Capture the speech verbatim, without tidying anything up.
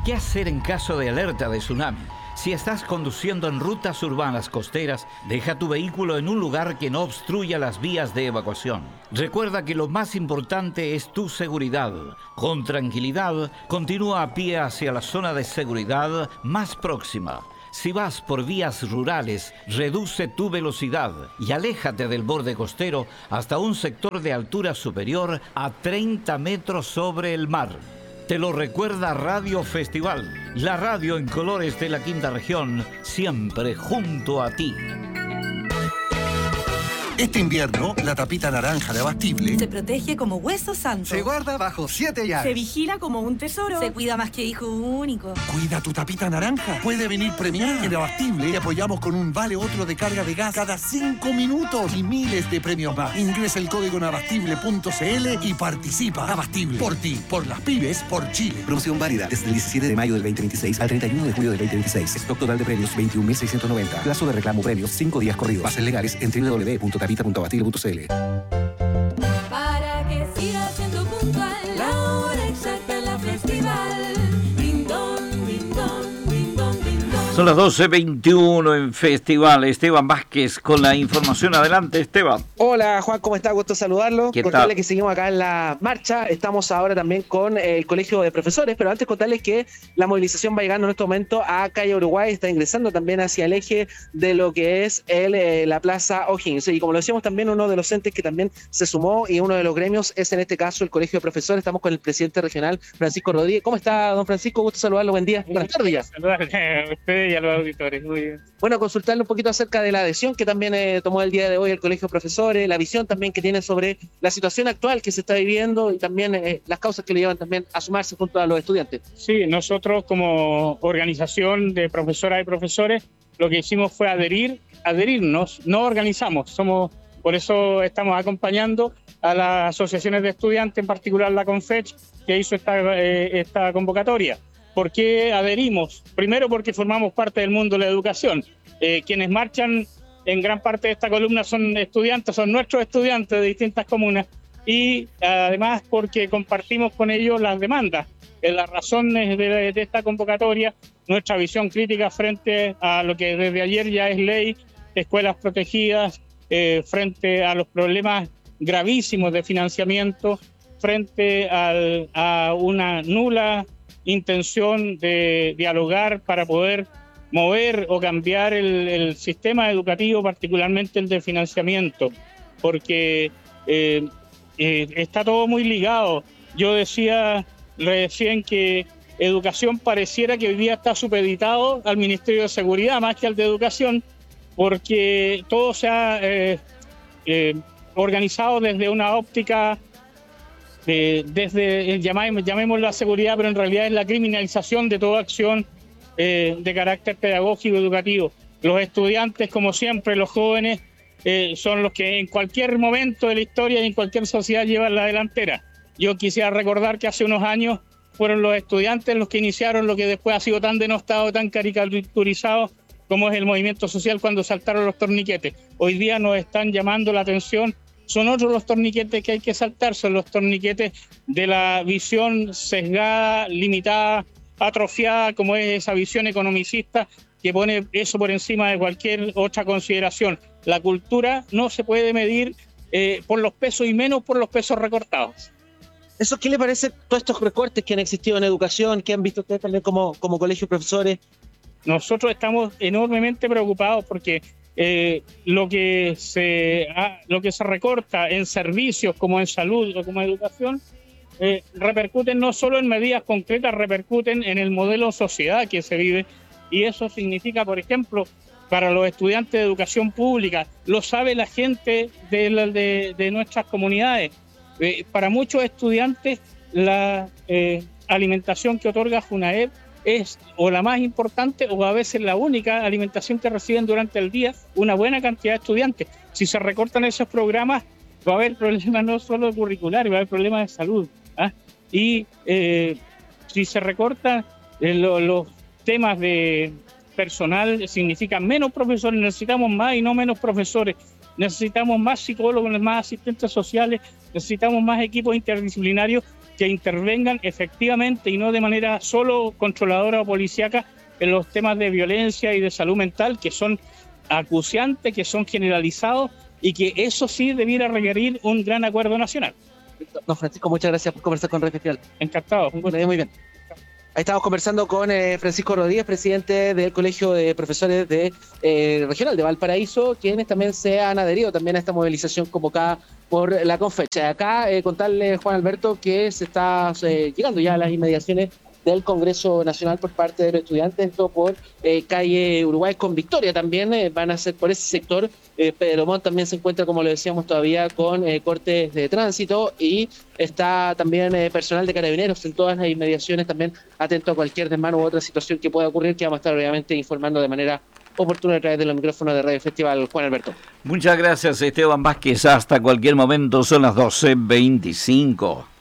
¿Qué hacer en caso de alerta de tsunami? Si estás conduciendo en rutas urbanas costeras, deja tu vehículo en un lugar que no obstruya las vías de evacuación. Recuerda que lo más importante es tu seguridad. Con tranquilidad, continúa a pie hacia la zona de seguridad más próxima. Si vas por vías rurales, reduce tu velocidad y aléjate del borde costero hasta un sector de altura superior a treinta metros sobre el mar. Te lo recuerda Radio Festival, la radio en colores de la quinta región, siempre junto a ti. Este invierno, la tapita naranja de Abastible se protege como hueso santo. Se guarda bajo siete llaves. Se vigila como un tesoro. Se cuida más que hijo único. Cuida tu tapita naranja. Puede venir premiada. En Abastible te apoyamos con un vale otro de carga de gas cada cinco minutos y miles de premios más. Ingresa el código en abastible punto c l y participa. Abastible. Por ti, por las pymes, por Chile. Promoción válida desde el diecisiete de mayo del veinte veintiséis al treinta y uno de julio del veinte veintiséis. Stock total de premios veintiún mil seiscientos noventa. Plazo de reclamo premios cinco días corridos. Bases legales en doble u doble u doble u punto tapita punto abastible punto c l. Para que siga siendo puntual, la hora exacta en la festival. Ding dong, ding dong, ding dong, ding dong. Son las doce veintiuno en Festival. Esteban Vázquez con la información. Adelante, Esteban. Hola, Juan, ¿cómo está? Gusto saludarlo. ¿Qué Contarle tal? que seguimos acá en la marcha. Estamos ahora también con el Colegio de Profesores, pero antes contarles que la movilización va llegando en este momento a Calle Uruguay, está ingresando también hacia el eje de lo que es el, eh, la Plaza O'Higgins. Y como lo decíamos también, uno de los entes que también se sumó y uno de los gremios es en este caso el Colegio de Profesores. Estamos con el presidente regional, Francisco Rodríguez. ¿Cómo está, don Francisco? Gusto saludarlo. Buen día. Buenas tardes ya. Saludarle a ustedes y a los auditores. Muy bien. Bueno, consultarle un poquito acerca de la adhesión que también eh, tomó el día de hoy el Colegio de Profesores, la visión también que tiene sobre la situación actual que se está viviendo y también eh, las causas que le llevan también a sumarse junto a los estudiantes. Sí, nosotros como organización de profesoras y profesores lo que hicimos fue adherir, adherirnos, no organizamos, somos, por eso estamos acompañando a las asociaciones de estudiantes, en particular la CONFECH, que hizo esta, eh, esta convocatoria. ¿Por qué adherimos? Primero porque formamos parte del mundo de la educación. Eh, quienes marchan en gran parte de esta columna son estudiantes, son nuestros estudiantes de distintas comunas y además porque compartimos con ellos las demandas, eh, las razones de, de esta convocatoria, nuestra visión crítica frente a lo que desde ayer ya es ley, escuelas protegidas, eh, frente a los problemas gravísimos de financiamiento, frente al, a una nula intención de dialogar para poder mover o cambiar el, el sistema educativo, particularmente el de financiamiento, porque eh, eh, está todo muy ligado. Yo decía recién que educación pareciera que hoy día está supeditado al Ministerio de Seguridad más que al de Educación, porque todo se ha eh, eh, organizado desde una óptica Eh, desde, llamemos, llamemos la seguridad, pero en realidad es la criminalización de toda acción eh, de carácter pedagógico educativo. Los estudiantes, como siempre, los jóvenes, eh, son los que en cualquier momento de la historia y en cualquier sociedad llevan la delantera. Yo quisiera recordar que hace unos años fueron los estudiantes los que iniciaron lo que después ha sido tan denostado, tan caricaturizado como es el movimiento social cuando saltaron los torniquetes. Hoy día nos están llamando la atención. Son otros los torniquetes que hay que saltar, son los torniquetes de la visión sesgada, limitada, atrofiada, como es esa visión economicista que pone eso por encima de cualquier otra consideración. La cultura no se puede medir eh, por los pesos y menos por los pesos recortados. ¿Eso qué le parece todos estos recortes que han existido en educación, que han visto ustedes también como, como colegio de profesores? Nosotros estamos enormemente preocupados porque Eh, lo que se ha, lo que se recorta en servicios como en salud o como en educación eh, repercuten no solo en medidas concretas, repercuten en el modelo de sociedad que se vive, y eso significa, por ejemplo, para los estudiantes de educación pública, lo sabe la gente de, la, de, de nuestras comunidades, eh, para muchos estudiantes la eh, alimentación que otorga FUNAED es o la más importante o a veces la única alimentación que reciben durante el día una buena cantidad de estudiantes. Si se recortan esos programas, va a haber problemas no solo curriculares, va a haber problemas de salud. ¿ah? Y eh, si se recortan eh, lo, los temas de personal, significa menos profesores, necesitamos más y no menos profesores. Necesitamos más psicólogos, más asistentes sociales, necesitamos más equipos interdisciplinarios que intervengan efectivamente y no de manera solo controladora o policíaca en los temas de violencia y de salud mental, que son acuciantes, que son generalizados y que eso sí debiera requerir un gran acuerdo nacional. Don Francisco, muchas gracias por conversar con Red Festival. Encantado. Muy bien. Ahí estamos conversando con eh, Francisco Rodríguez, presidente del Colegio de Profesores de, eh, Regional de Valparaíso, quienes también se han adherido también a esta movilización convocada por la Confecha. Acá eh, contarle, Juan Alberto, que se está eh, llegando ya a las inmediaciones del Congreso Nacional por parte de los estudiantes, esto por eh, calle Uruguay con Victoria también, eh, van a ser por ese sector. eh, Pedro Montt también se encuentra, como lo decíamos, todavía con eh, cortes de tránsito, y está también eh, personal de Carabineros en todas las inmediaciones, también atento a cualquier desmano u otra situación que pueda ocurrir, que vamos a estar obviamente informando de manera oportuna a través de los micrófonos de Radio Festival. Juan Alberto. Muchas gracias, Esteban Vázquez. Hasta cualquier momento, son las doce veinticinco.